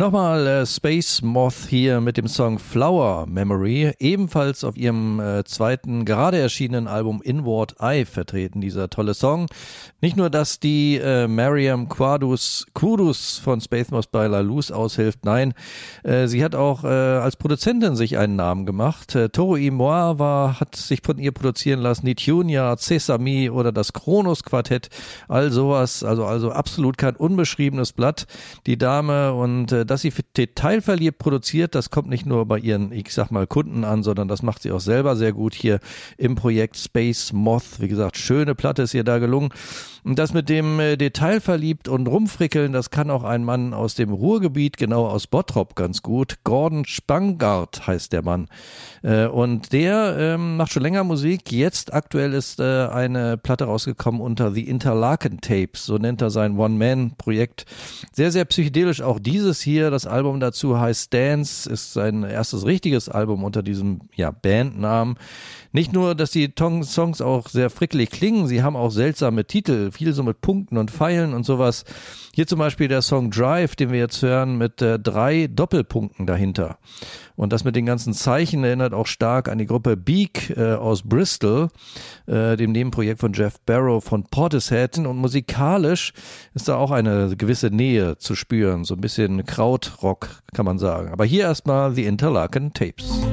Nochmal Space Moth hier mit dem Song Flower Memory, ebenfalls auf ihrem zweiten, gerade erschienenen Album Inward Eye vertreten, dieser tolle Song. Nicht nur, dass die Mariam Kudus von Space Moth bei La Luz aushilft, nein, sie hat auch als Produzentin sich einen Namen gemacht. Toro y Moi hat sich von ihr produzieren lassen, die Tunia, Sesame oder das Kronos Quartett, all sowas, also absolut kein unbeschriebenes Blatt, die Dame, und dass sie detailverliebt produziert, das kommt nicht nur bei ihren, ich sag mal, Kunden an, sondern das macht sie auch selber sehr gut hier im Projekt Space Moth. Wie gesagt, schöne Platte ist ihr da gelungen. Und das mit dem Detailverliebt und Rumfrickeln, das kann auch ein Mann aus dem Ruhrgebiet, genau aus Bottrop, ganz gut. Gordon Spangart heißt der Mann. Und der macht schon länger Musik. Jetzt aktuell ist eine Platte rausgekommen unter The Interlaken Tapes, so nennt er sein One-Man-Projekt. Sehr, sehr psychedelisch auch dieses hier. Das Album dazu heißt Dance, ist sein erstes richtiges Album unter diesem Bandnamen. Nicht nur, dass die Songs auch sehr frickelig klingen, sie haben auch seltsame Titel, viel so mit Punkten und Pfeilen und sowas. Hier zum Beispiel der Song Drive, den wir jetzt hören, mit 3 Doppelpunkten dahinter. Und das mit den ganzen Zeichen erinnert auch stark an die Gruppe Beak aus Bristol, dem Nebenprojekt von Jeff Barrow von Portishead. Und musikalisch ist da auch eine gewisse Nähe zu spüren, so ein bisschen Krautrock kann man sagen. Aber hier erstmal The Interlaken Tapes.